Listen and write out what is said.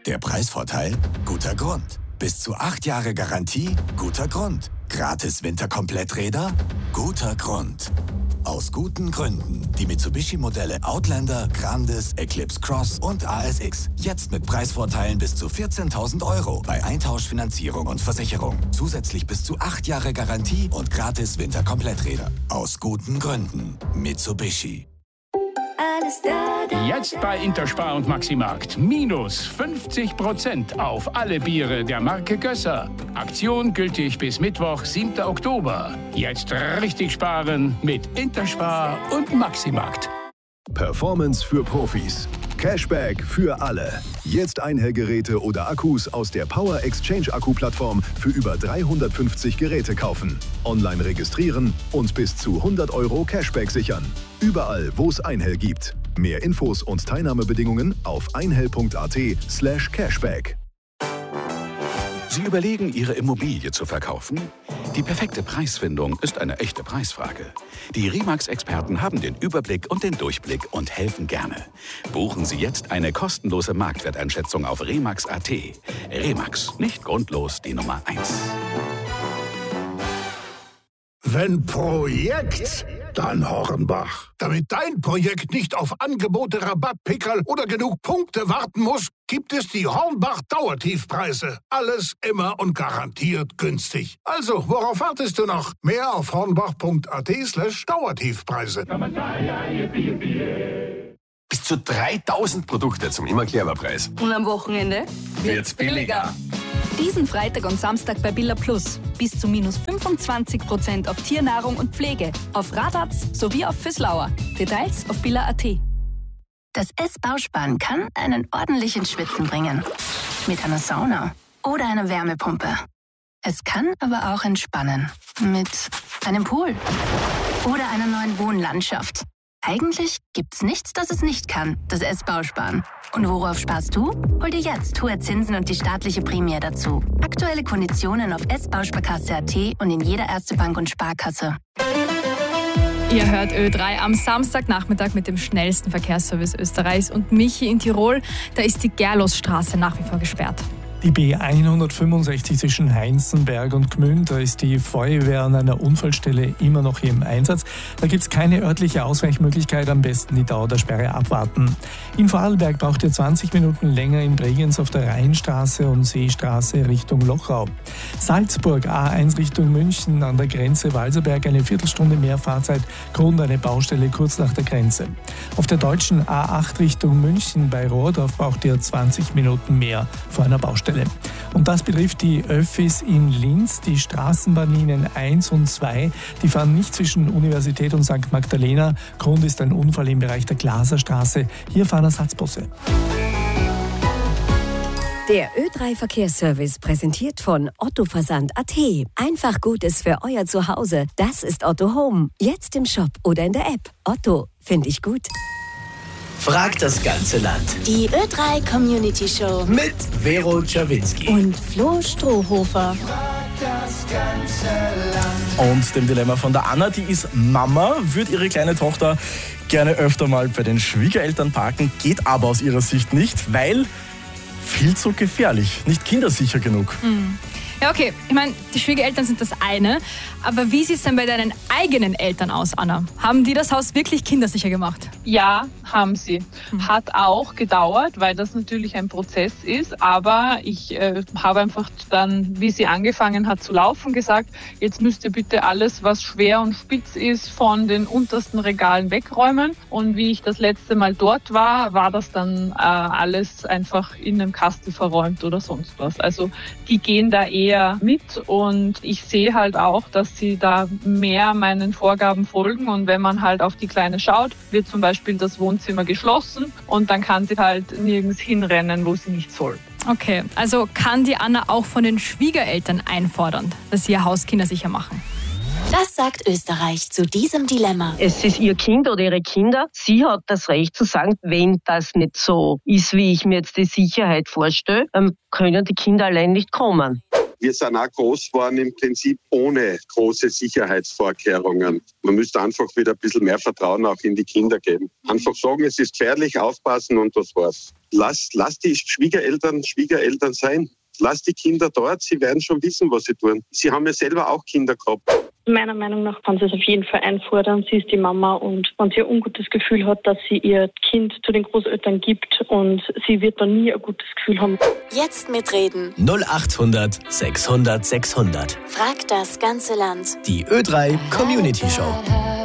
Der Preisvorteil? Guter Grund. Bis zu 8 Jahre Garantie? Guter Grund. Gratis Winterkompletträder? Guter Grund. Aus guten Gründen. Die Mitsubishi-Modelle Outlander, Grandis, Eclipse Cross und ASX. Jetzt mit Preisvorteilen bis zu 14.000 € bei Eintauschfinanzierung und Versicherung. Zusätzlich bis zu 8 Jahre Garantie und gratis Winterkompletträder. Aus guten Gründen. Mitsubishi. Jetzt bei Interspar und Maximarkt. Minus 50% auf alle Biere der Marke Gösser. Aktion gültig bis Mittwoch, 7. Oktober. Jetzt richtig sparen mit Interspar und Maximarkt. Performance für Profis. Cashback für alle. Jetzt Einhellgeräte oder Akkus aus der Power Exchange Akku-Plattform für über 350 Geräte kaufen. Online registrieren und bis zu 100 € Cashback sichern. Überall, wo es Einhell gibt. Mehr Infos und Teilnahmebedingungen auf einhell.at/cashback. Sie überlegen, Ihre Immobilie zu verkaufen? Die perfekte Preisfindung ist eine echte Preisfrage. Die RE/MAX-Experten haben den Überblick und den Durchblick und helfen gerne. Buchen Sie jetzt eine kostenlose Marktwerteinschätzung auf remax.at. RE/MAX, nicht grundlos die Nummer 1. Wenn Projekt, dann Hornbach. Damit dein Projekt nicht auf Angebote, Rabattpickerl oder genug Punkte warten muss, gibt es die Hornbach-Dauertiefpreise. Alles immer und garantiert günstig. Also, worauf wartest du noch? Mehr auf hornbach.at/Dauertiefpreise. Bis zu 3.000 Produkte zum immer Clever-Preis. Und am Wochenende wird's billiger. Diesen Freitag und Samstag bei Billa Plus. Bis zu minus 25% auf Tiernahrung und Pflege. Auf Radatz sowie auf Füßlauer. Details auf billa.at. Das S-Bausparen kann einen ordentlichen Schwitzen bringen. Mit einer Sauna oder einer Wärmepumpe. Es kann aber auch entspannen. Mit einem Pool oder einer neuen Wohnlandschaft. Eigentlich gibt's nichts, das es nicht kann, das S-Bausparen. Und worauf sparst du? Hol dir jetzt hohe Zinsen und die staatliche Prämie dazu. Aktuelle Konditionen auf s-bausparkasse.at und in jeder Erste Bank und Sparkasse. Ihr hört Ö3 am Samstagnachmittag mit dem schnellsten Verkehrsservice Österreichs. Und Michi, in Tirol, da ist die Gerlosstraße nach wie vor gesperrt. Die B165 zwischen Heinzenberg und Gmünd, da ist die Feuerwehr an einer Unfallstelle immer noch im Einsatz. Da gibt es keine örtliche Ausweichmöglichkeit, am besten die Dauer der Sperre abwarten. In Vorarlberg braucht ihr 20 Minuten länger in Bregenz auf der Rheinstraße und Seestraße Richtung Lochau. Salzburg A1 Richtung München an der Grenze Walserberg eine Viertelstunde mehr Fahrzeit, Grund eine Baustelle kurz nach der Grenze. Auf der deutschen A8 Richtung München bei Rohrdorf braucht ihr 20 Minuten mehr vor einer Baustelle. Und das betrifft die Öffis in Linz. Die Straßenbahnlinien 1 und 2, die fahren nicht zwischen Universität und St. Magdalena. Grund ist ein Unfall im Bereich der Glaserstraße. Hier fahren Ersatzbusse. Der Ö3 Verkehrsservice präsentiert von Otto Versand.at. Einfach Gutes für euer Zuhause. Das ist Otto Home. Jetzt im Shop oder in der App. Otto, finde ich gut. Fragt das ganze Land. Die Ö3 Community Show mit Vero Czawinski und Flo Strohhofer. Das ganze Land. Und dem Dilemma von der Anna, die ist Mama, würde ihre kleine Tochter gerne öfter mal bei den Schwiegereltern parken, geht aber aus ihrer Sicht nicht, weil viel zu gefährlich, nicht kindersicher genug. Ja, okay. Ich meine, die Schwiegereltern sind das eine. Aber wie sieht es denn bei deinen eigenen Eltern aus, Anna? Haben die das Haus wirklich kindersicher gemacht? Ja, haben sie. Hat auch gedauert, weil das natürlich ein Prozess ist. Aber ich habe einfach dann, wie sie angefangen hat zu laufen, gesagt, jetzt müsst ihr bitte alles, was schwer und spitz ist, von den untersten Regalen wegräumen. Und wie ich das letzte Mal dort war, war das dann alles einfach in einem Kasten verräumt oder sonst was. Also die gehen da eher mit und ich sehe halt auch, dass sie da mehr meinen Vorgaben folgen und wenn man halt auf die Kleine schaut, wird zum Beispiel das Wohnzimmer geschlossen und dann kann sie halt nirgends hinrennen, wo sie nicht soll. Okay, also kann die Anna auch von den Schwiegereltern einfordern, dass sie ihr Haus kindersicher machen? Das sagt Österreich zu diesem Dilemma. Es ist ihr Kind oder ihre Kinder. Sie hat das Recht zu sagen, wenn das nicht so ist, wie ich mir jetzt die Sicherheit vorstelle, dann können die Kinder allein nicht kommen. Wir sind auch groß geworden im Prinzip ohne große Sicherheitsvorkehrungen. Man müsste einfach wieder ein bisschen mehr Vertrauen auch in die Kinder geben. Einfach sagen, es ist gefährlich, aufpassen und das war's. Lass die Schwiegereltern sein. Lass die Kinder dort, sie werden schon wissen, was sie tun. Sie haben ja selber auch Kinder gehabt. Meiner Meinung nach kann sie es auf jeden Fall einfordern. Sie ist die Mama und wenn sie ein ungutes Gefühl hat, dass sie ihr Kind zu den Großeltern gibt und sie wird dann nie ein gutes Gefühl haben. Jetzt mitreden. 0800 600 600. Frag das ganze Land. Die Ö3 Community Show.